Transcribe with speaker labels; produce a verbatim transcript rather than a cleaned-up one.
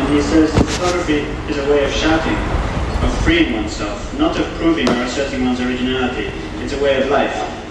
Speaker 1: And he says that photography is a way of shouting, of freeing oneself, not of proving or asserting one's originality. It's a way of life.